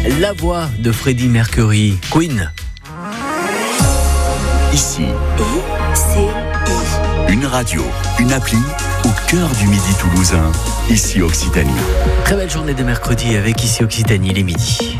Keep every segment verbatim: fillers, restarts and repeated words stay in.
La voix de Freddie Mercury, Queen. Ici, I C I. une radio, une appli au cœur du midi toulousain. Ici Occitanie. Très belle journée de mercredi avec Ici Occitanie, les midis.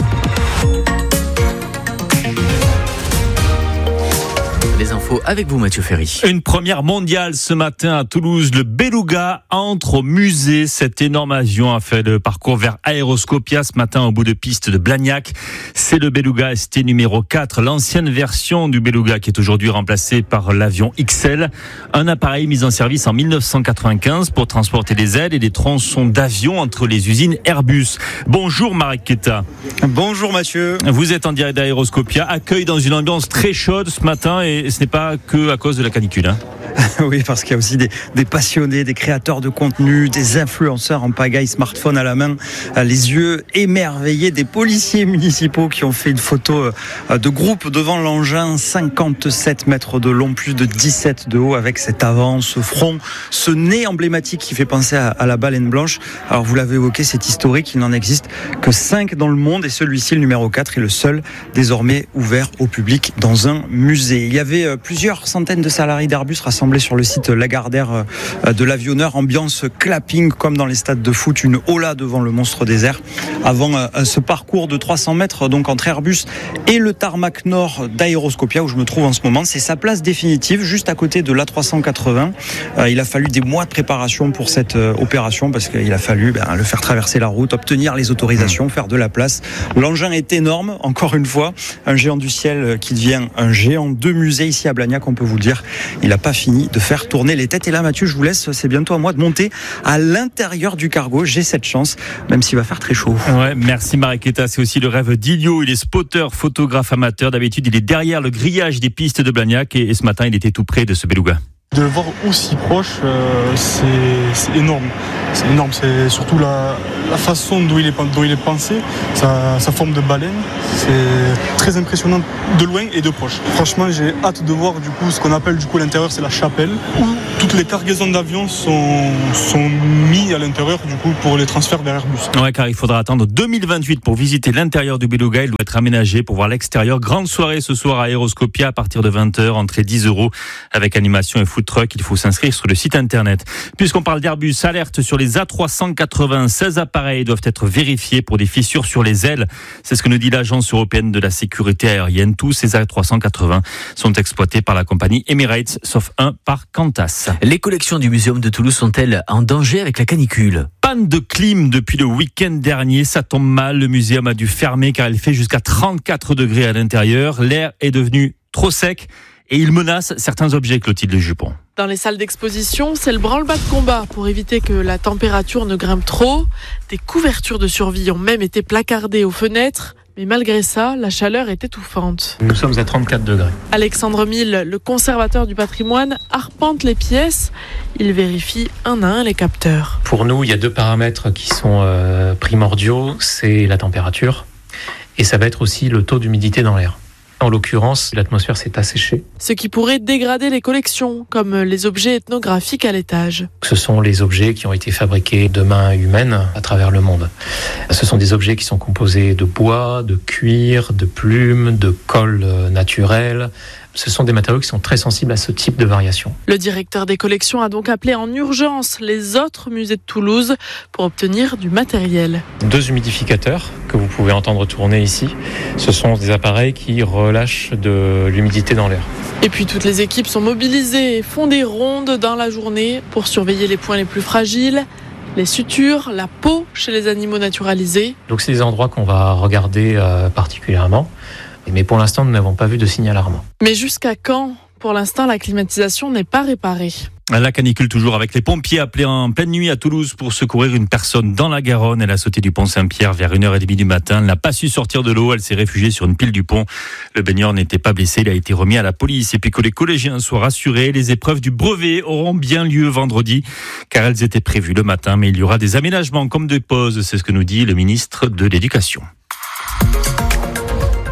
Les infos avec vous, Mathieu Ferry. Une première mondiale ce matin à Toulouse. Le Beluga entre au musée. Cet énorme avion a fait le parcours vers Aéroscopia ce matin au bout de piste de Blagnac. C'est le Beluga S T numéro quatre, l'ancienne version du Beluga qui est aujourd'hui remplacée par l'avion X L. Un appareil mis en service en dix-neuf cent quatre-vingt-quinze pour transporter les ailes et les tronçons d'avion entre les usines Airbus. Bonjour Marek Keta. Bonjour Mathieu. Vous êtes en direct d'Aéroscopia, accueil dans une ambiance très chaude ce matin et ce n'est pas que à cause de la canicule. Hein. Oui, parce qu'il y a aussi des, des passionnés, des créateurs de contenu, des influenceurs en pagaille, smartphone à la main, les yeux émerveillés, des policiers municipaux qui ont fait une photo de groupe devant l'engin, cinquante-sept mètres de long, plus de dix-sept de haut, avec cet avant, ce front, ce nez emblématique qui fait penser à, à la baleine blanche. Alors vous l'avez évoqué, c'est historique, il n'en existe que cinq dans le monde et celui-ci, le numéro quatre, est le seul désormais ouvert au public dans un musée. Il y avait plusieurs centaines de salariés d'Airbus rassemblés sur le site Lagardère de l'Avionneur, ambiance clapping comme dans les stades de foot, une hola devant le monstre des airs avant ce parcours de trois cents mètres donc entre Airbus et le tarmac nord d'Aéroscopia où je me trouve en ce moment. C'est sa place définitive juste à côté de l'A trois cent quatre-vingts. Il a fallu des mois de préparation pour cette opération parce qu'il a fallu ben, le faire traverser la route, obtenir les autorisations, faire de la place. L'engin est énorme, encore une fois, un géant du ciel qui devient un géant de musée ici à Blagnac, on peut vous le dire. Il n'a pas fini de faire tourner les têtes. Et là, Mathieu, je vous laisse, c'est bientôt à moi de monter à l'intérieur du cargo. J'ai cette chance, même s'il va faire très chaud. Ouais, merci Marek Keta. C'est aussi le rêve d'Ilio. Il est spotter, photographe amateur. D'habitude, il est derrière le grillage des pistes de Blagnac et, et ce matin, il était tout près de ce Beluga. De le voir aussi proche, euh, c'est, c'est énorme. C'est énorme. C'est surtout la, la façon dont il est, dont il est pensé, sa, sa forme de baleine. C'est très impressionnant de loin et de proche. Franchement, j'ai hâte de voir du coup ce qu'on appelle du coup à l'intérieur, c'est la chapelle, où toutes les cargaisons d'avions sont, sont mises à l'intérieur du coup pour les transferts vers Airbus. Ouais, car il faudra attendre deux mille vingt-huit pour visiter l'intérieur du Beluga. Il doit être aménagé pour voir l'extérieur. Grande soirée ce soir à Aéroscopia à partir de vingt heures, entrée dix euros avec animation et food truck. Il faut s'inscrire sur le site internet. Puisqu'on parle d'Airbus, alerte sur les A trois cent quatre-vingts. seize appareils doivent être vérifiés pour des fissures sur les ailes. C'est ce que nous dit l'Agence européenne de la sécurité aérienne. Tous ces A trois cent quatre-vingts sont exploités par la compagnie Emirates, sauf un par Qantas. Les collections du Muséum de Toulouse sont-elles en danger avec la canicule ? Panne de clim depuis le week-end dernier. Ça tombe mal. Le muséum a dû fermer car il fait jusqu'à trente-quatre degrés à l'intérieur. L'air est devenu trop sec. Et il menace certains objets, Clotilde Jupon. Dans les salles d'exposition, c'est le branle-bas de combat pour éviter que la température ne grimpe trop. Des couvertures de survie ont même été placardées aux fenêtres. Mais malgré ça, la chaleur est étouffante. Nous sommes à trente-quatre degrés. Alexandre Mille, le conservateur du patrimoine, arpente les pièces. Il vérifie un à un les capteurs. Pour nous, il y a deux paramètres qui sont euh, primordiaux. C'est la température et ça va être aussi le taux d'humidité dans l'air. En l'occurrence, l'atmosphère s'est asséchée. Ce qui pourrait dégrader les collections, comme les objets ethnographiques à l'étage. Ce sont les objets qui ont été fabriqués de mains humaines à travers le monde. Ce sont des objets qui sont composés de bois, de cuir, de plumes, de colle naturelle. Ce sont des matériaux qui sont très sensibles à ce type de variation. Le directeur des collections a donc appelé en urgence les autres musées de Toulouse pour obtenir du matériel. Deux humidificateurs que vous pouvez entendre tourner ici. Ce sont des appareils qui relâchent de l'humidité dans l'air. Et puis toutes les équipes sont mobilisées et font des rondes dans la journée pour surveiller les points les plus fragiles, les sutures, la peau chez les animaux naturalisés. Donc c'est des endroits qu'on va regarder euh, particulièrement. Mais pour l'instant, nous n'avons pas vu de signe alarmant. Mais jusqu'à quand ? Pour l'instant, la climatisation n'est pas réparée. La canicule toujours avec les pompiers appelés en pleine nuit à Toulouse pour secourir une personne dans la Garonne. Elle a sauté du pont Saint-Pierre vers une heure trente du matin. Elle n'a pas su sortir de l'eau. Elle s'est réfugiée sur une pile du pont. Le baigneur n'était pas blessé. Il a été remis à la police. Et puis que les collégiens soient rassurés, les épreuves du brevet auront bien lieu vendredi car elles étaient prévues le matin. Mais il y aura des aménagements comme des pauses. C'est ce que nous dit le ministre de l'Éducation.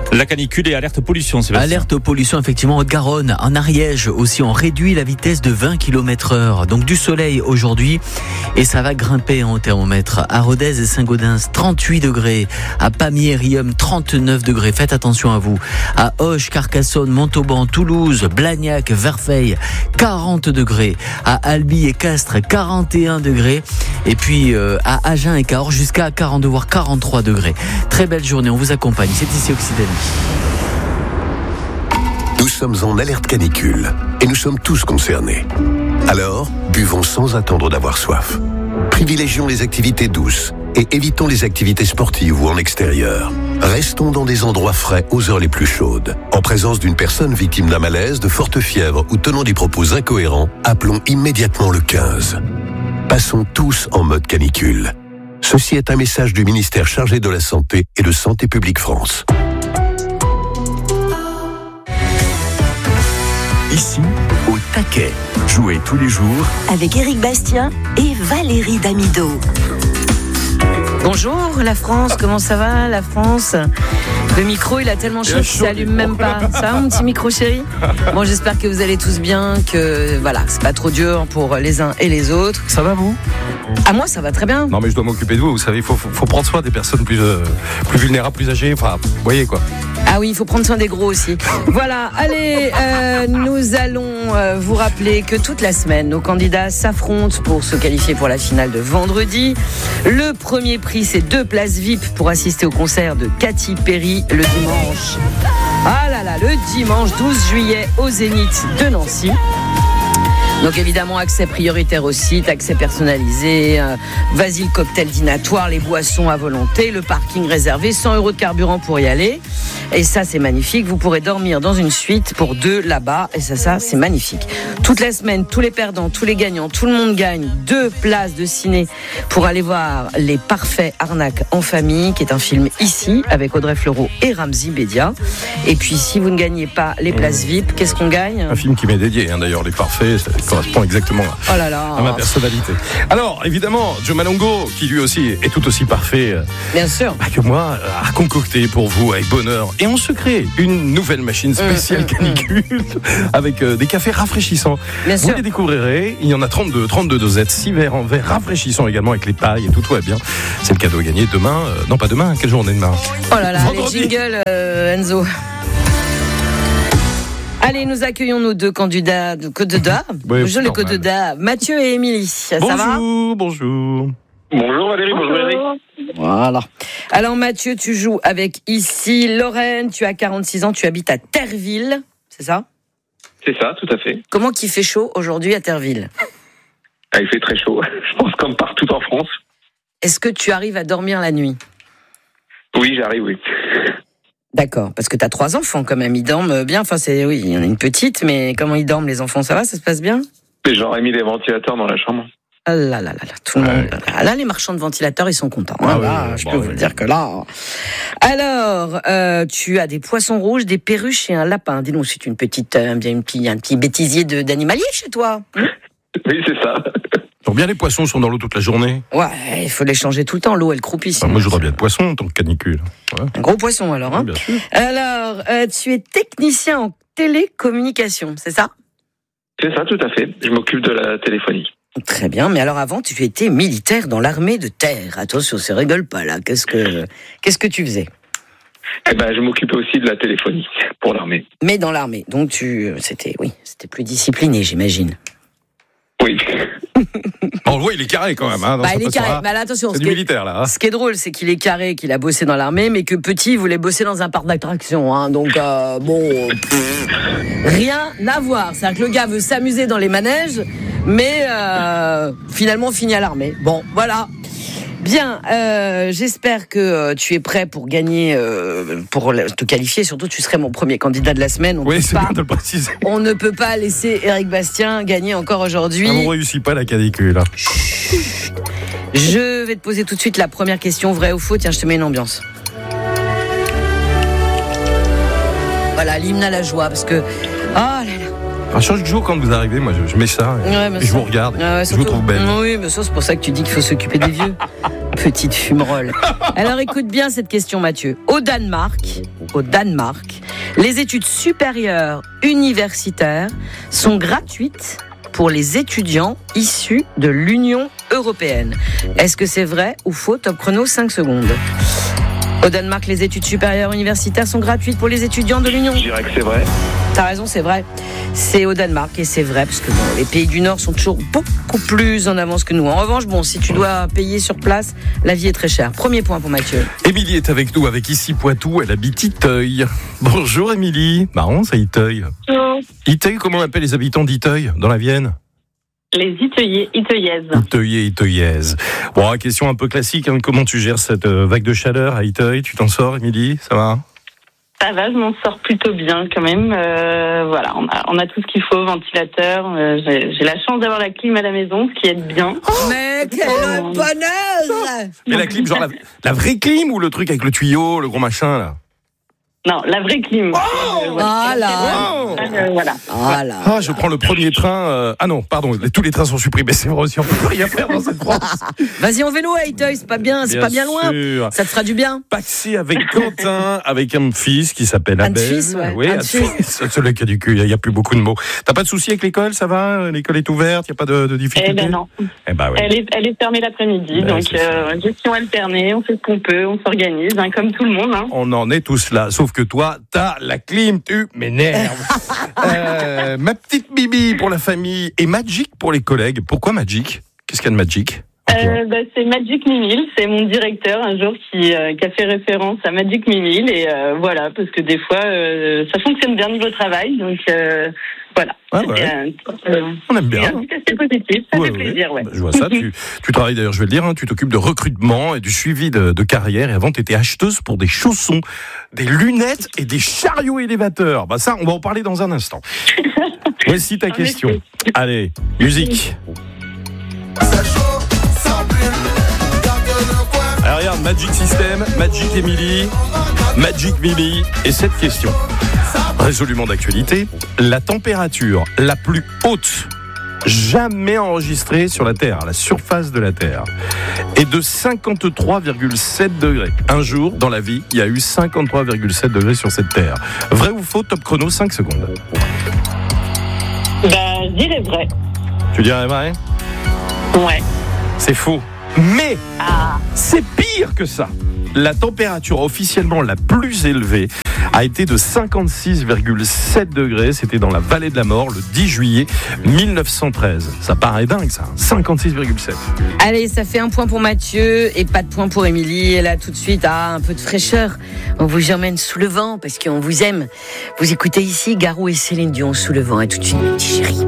La canicule et alerte pollution, Sébastien. Alerte pollution, effectivement, en Haute-Garonne. En Ariège aussi, on réduit la vitesse de vingt kilomètres heure. Donc du soleil aujourd'hui et ça va grimper en thermomètre. À Rodez et Saint-Gaudens, trente-huit degrés. À Pamiers, Riom, trente-neuf degrés. Faites attention à vous. À Auch, Carcassonne, Montauban, Toulouse, Blagnac, Verfeil, quarante degrés. À Albi et Castres, quarante et un degrés. Et puis euh, à Agen et Cahors, jusqu'à quarante-deux voire quarante-trois degrés. Très belle journée, on vous accompagne. C'est ici Occitanie. Nous sommes en alerte canicule et nous sommes tous concernés. Alors, buvons sans attendre d'avoir soif. Privilégions les activités douces et évitons les activités sportives ou en extérieur. Restons dans des endroits frais aux heures les plus chaudes. En présence d'une personne victime d'un malaise, de forte fièvre ou tenant des propos incohérents, appelons immédiatement le quinze. Passons tous en mode canicule. Ceci est un message du ministère chargé de la Santé et de Santé publique France. Ici, au taquet. Jouez tous les jours Avec Éric Bastien et Valérie Damido. Bonjour la France, comment ça va la France? Le micro il a tellement chaud qu'il s'allume même pas. Ça va mon petit micro chéri? Bon, j'espère que vous allez tous bien, que voilà, c'est pas trop dur pour les uns et les autres. Ça va vous? À moi ça va très bien. Non mais je dois m'occuper de vous, vous savez, il faut, faut, faut prendre soin des personnes plus, euh, plus vulnérables, plus âgées, enfin, vous voyez quoi. Ah oui, il faut prendre soin des gros aussi. Voilà, allez, euh, nous allons euh, vous rappeler que toute la semaine, nos candidats s'affrontent pour se qualifier pour la finale de vendredi. Le premier prix, c'est deux places V I P pour assister au concert de Katy Perry le dimanche. Ah là là, le dimanche douze juillet au Zénith de Nancy. Donc évidemment, accès prioritaire au site, accès personnalisé, euh, vas-y le cocktail dînatoire, les boissons à volonté, le parking réservé, cent euros de carburant pour y aller. Et ça, c'est magnifique. Vous pourrez dormir dans une suite pour deux là-bas. Et ça, ça, c'est magnifique. Toute la semaine, tous les perdants, tous les gagnants, tout le monde gagne deux places de ciné pour aller voir Les Parfaits Arnaques en famille, qui est un film ici, avec Audrey Fleurot et Ramzy Bedia. Et puis, si vous ne gagnez pas les places V I P, qu'est-ce qu'on gagne? Un film qui m'est dédié, hein, d'ailleurs, Les Parfaits, ça correspond exactement à, oh là là. à ma personnalité. Alors, évidemment, Joe Malongo, qui lui aussi est tout aussi parfait Bien sûr. Bah, que moi, a concocté pour vous avec bonheur et en secret une nouvelle machine spéciale mmh, canicule mmh. avec euh, des cafés rafraîchissants. Bien vous sûr. les découvrirez. Il y en a trente-deux, trente-deux dosettes, six verres en verre rafraîchissants également avec les pailles et tout, tout va bien. C'est le cadeau à gagner demain. Euh, non, pas demain. Quelle journée demain? Oh là là, Vendredi. Les jingles, euh, Enzo. Allez, nous accueillons nos deux candidats de candidats. Oui, bonjour les candidats, Mathieu et Émilie. Ça bonjour, va? Bonjour. Bonjour Valérie, bonjour Eric. Voilà. Alors Mathieu, tu joues avec ici Lorraine, tu as quarante-six ans, tu habites à Terreville, c'est ça? C'est ça, tout à fait. Comment qu'il fait chaud aujourd'hui à Terreville? Ah, il fait très chaud, je pense comme partout en France. Est-ce que tu arrives à dormir la nuit? Oui, j'arrive, oui. D'accord, parce que tu as trois enfants quand même, ils dorment bien, enfin c'est, oui, il y en a une petite, mais comment ils dorment les enfants, ça va, ça se passe bien? J'aurais mis des ventilateurs dans la chambre. Ah là là là là, tout le ouais. monde. Là, les marchands de ventilateurs, ils sont contents. Hein, Ah là, oui, je bah peux oui. vous le dire que là. Alors, euh, tu as des poissons rouges, des perruches et un lapin. Dis donc, c'est une petite, euh, bien une petite, un petit bêtisier de, d'animalier chez toi. Oui, c'est ça. Donc bien les poissons sont dans l'eau toute la journée. Ouais, il faut les changer tout le temps. L'eau, elle croupit. Enfin, moi, je voudrais bien de poissons en tant que canicule. Ouais. Un gros poisson alors. Hein. Oui, bien sûr. Alors, euh, tu es technicien en télécommunication, c'est ça? C'est ça, tout à fait. Je m'occupe de la téléphonie. Très bien, mais alors avant, tu étais militaire dans l'armée de terre. Attention, ça rigole pas là. Qu'est-ce que, qu'est-ce que tu faisais? Eh ben, je m'occupais aussi de la téléphonie pour l'armée. Mais dans l'armée, donc tu, c'était, oui, c'était plus discipliné, j'imagine. Oui. Oh, ouais, il est carré quand même. Hein, dans Bah, sa il est façon, carré. hein. Mais là, attention, C'est ce du qui est- militaire là. Hein. Ce qui est drôle, c'est qu'il est carré, qu'il a bossé dans l'armée, mais que petit, il voulait bosser dans un parc d'attractions. Hein, donc, euh, bon, pff, rien à voir. C'est-à-dire que le gars veut s'amuser dans les manèges, mais euh, finalement finit à l'armée. Bon, voilà. Bien, euh, j'espère que euh, tu es prêt pour gagner, euh, pour te qualifier. Surtout, tu serais mon premier candidat de la semaine. On Oui, peut c'est pas, bien de le préciser. on ne peut pas laisser Éric Bastien gagner encore aujourd'hui. Ah, on ne réussit pas la canicule. Hein. Je vais te poser tout de suite la première question, vrai ou faux. Tiens, je te mets une ambiance. Voilà, l'hymne à la joie, parce que... Oh là là. À chaque jour, quand vous arrivez, moi, je, je mets ça et, Ouais, et je vous regarde. Ah ouais, et je vous trouve belle. Oui, mais ça, c'est pour ça que tu dis qu'il faut s'occuper des vieux. Petite fumerolle. Alors écoute bien cette question, Mathieu. Au Danemark, au Danemark, les études supérieures universitaires sont gratuites pour les étudiants issus de l'Union européenne. Est-ce que c'est vrai ou faux? Top chrono, cinq secondes. Au Danemark, les études supérieures universitaires sont gratuites pour les étudiants de l'Union. Je dirais que c'est vrai. T'as raison, c'est vrai. C'est au Danemark et c'est vrai parce que bon, les pays du Nord sont toujours beaucoup plus en avance que nous. En revanche, bon, si tu dois payer sur place, la vie est très chère. Premier point pour Mathieu. Émilie est avec nous, avec ici Poitou, elle habite Iteuil. Bonjour Émilie. Marrant, ça Iteuil. Bonjour. Iteuil, comment on appelle les habitants d'Iteuil dans la Vienne? Les Iteuillais, Iteuillaises. Iteuillais, Iteuillaises. Bon, question un peu classique, hein. Comment tu gères cette euh, vague de chaleur à Iteuil? Tu t'en sors, Émilie? Ça va? Ça va, je m'en sors plutôt bien quand même. Euh, voilà, on a, on a tout ce qu'il faut, ventilateur. Euh, j'ai, j'ai la chance d'avoir la clim à la maison, ce qui aide bien. Oh, mais quel bonheur! Mais la clim, genre la, la vraie clim ou le truc avec le tuyau, le gros machin là? Non, la vraie clim. Oh euh, voilà. Ah là. Euh, voilà. Ah là. Ah, je prends le premier train. Euh... Ah non, pardon, tous les trains sont supprimés. C'est vrai aussi, on peut plus rien faire dans cette France. Vas-y en vélo à Iteuil, c'est pas bien, c'est Bien pas bien loin. sûr. Ça te fera du bien. Passé avec Quentin, avec un fils qui s'appelle Abel. fils, ouais. Oui, Un un fils. Celui qui a du cul, il n'y a, a plus beaucoup de mots. T'as pas de soucis avec l'école, ça va? L'école est ouverte, il n'y a pas de, de difficultés? Eh ben non. Eh ben oui. Elle est, elle est fermée l'après-midi, Ben, donc euh, gestion alternée, on fait ce qu'on peut, on s'organise, hein, comme tout le monde. Hein. On en est tous là, sauf que toi, t'as la clim, tu m'énerves. euh, ma petite Bibi pour la famille et Magic pour les collègues. Pourquoi Magic? Qu'est-ce qu'il y a de Magic? Euh, bah, c'est Magic Mimile, c'est mon directeur un jour qui, euh, qui a fait référence à Magic Mimile et euh, voilà, parce que des fois euh, ça fonctionne bien niveau travail, donc euh, voilà. Ah ouais. un, euh, On aime bien. C'est positif, ça Ouais, fait plaisir, ouais. Bah, je vois ça. tu, tu travailles d'ailleurs, je vais le dire, hein, tu t'occupes de recrutement et du suivi de, de carrière. Et avant, tu étais acheteuse pour des chaussons, des lunettes et des chariots élévateurs. Bah ça, on va en parler dans un instant. Voici ta question. Allez, musique. Alors regarde, Magic System, Magic Emily, Magic Mimi et cette question. Résolument d'actualité, la température la plus haute jamais enregistrée sur la Terre, à la surface de la Terre, est de cinquante-trois virgule sept degrés. Un jour, dans la vie, il y a eu cinquante-trois virgule sept degrés sur cette Terre. Vrai ou faux? Top chrono, cinq secondes. Bah, je dirais vrai. Tu dirais vrai? Ouais. C'est faux. Mais ah. c'est pire que ça. La température officiellement la plus élevée a été de cinquante-six virgule sept degrés. C'était dans la vallée de la mort le dix juillet mille neuf cent treize. Ça paraît dingue ça, cinquante-six virgule sept. Allez, ça fait un point pour Mathieu et pas de point pour Émilie. Et là tout de suite, ah, un peu de fraîcheur. On vous emmène sous le vent parce qu'on vous aime. Vous écoutez ici Garou et Céline Dion sous le vent. Et tout de suite, petit chéri.